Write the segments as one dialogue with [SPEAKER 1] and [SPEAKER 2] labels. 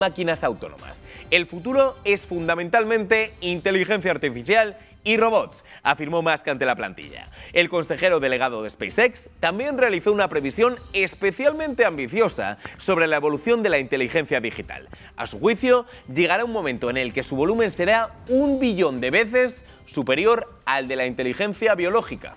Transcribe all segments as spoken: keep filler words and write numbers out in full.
[SPEAKER 1] máquinas autónomas. El futuro es fundamentalmente inteligencia artificial y robots, afirmó Musk ante la plantilla. El consejero delegado de SpaceX también realizó una previsión especialmente ambiciosa sobre la evolución de la inteligencia digital. A su juicio, llegará un momento en el que su volumen será un billón de veces superior al de la inteligencia biológica.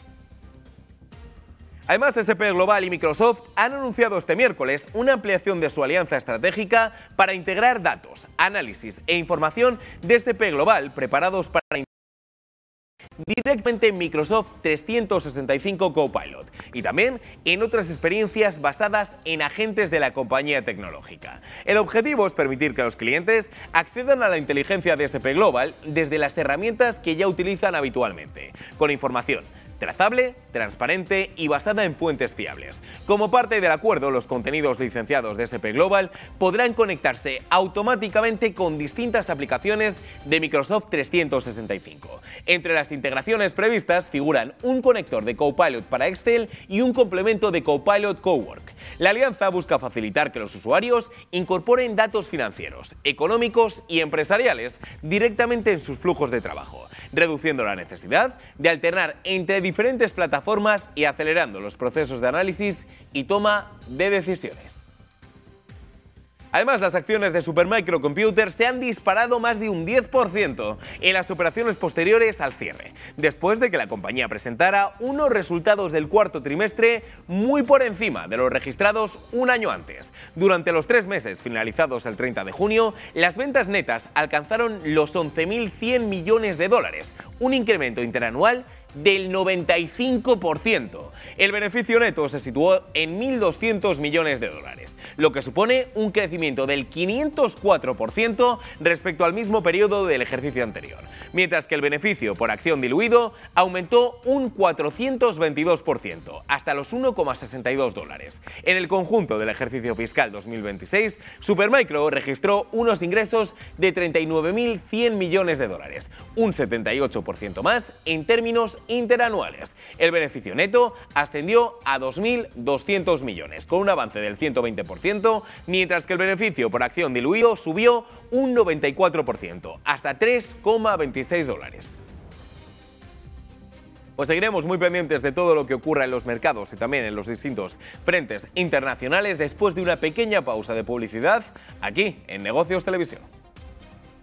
[SPEAKER 1] Además, S P Global y Microsoft han anunciado este miércoles una ampliación de su alianza estratégica para integrar datos, análisis e información de S P Global preparados para directamente en Microsoft trescientos sesenta y cinco Copilot y también en otras experiencias basadas en agentes de la compañía tecnológica. El objetivo es permitir que los clientes accedan a la inteligencia de S P Global desde las herramientas que ya utilizan habitualmente, con información trazable, transparente y basada en fuentes fiables. Como parte del acuerdo, los contenidos licenciados de S P Global podrán conectarse automáticamente con distintas aplicaciones de Microsoft trescientos sesenta y cinco. Entre las integraciones previstas figuran un conector de Copilot para Excel y un complemento de Copilot Cowork. La alianza busca facilitar que los usuarios incorporen datos financieros, económicos y empresariales directamente en sus flujos de trabajo, reduciendo la necesidad de alternar entre diferentes plataformas y acelerando los procesos de análisis y toma de decisiones. Además, las acciones de Supermicro Computer se han disparado más de un diez por ciento en las operaciones posteriores al cierre, después de que la compañía presentara unos resultados del cuarto trimestre muy por encima de los registrados un año antes. Durante los tres meses finalizados el treinta de junio, las ventas netas alcanzaron los once mil cien millones de dólares, un incremento interanual del noventa y cinco por ciento. El beneficio neto se situó en mil doscientos millones de dólares, lo que supone un crecimiento del quinientos cuatro por ciento respecto al mismo periodo del ejercicio anterior, mientras que el beneficio por acción diluido aumentó un cuatrocientos veintidós por ciento, hasta los uno coma sesenta y dos dólares. En el conjunto del ejercicio fiscal dos mil veintiséis, Supermicro registró unos ingresos de treinta y nueve mil cien millones de dólares, un setenta y ocho por ciento más en términos interanuales. El beneficio neto ascendió a dos mil doscientos millones, con un avance del ciento veinte por ciento, mientras que el beneficio por acción diluido subió un noventa y cuatro por ciento, hasta tres coma veintiséis dólares. Pues seguiremos muy pendientes de todo lo que ocurra en los mercados y también en los distintos frentes internacionales después de una pequeña pausa de publicidad aquí en Negocios Televisión.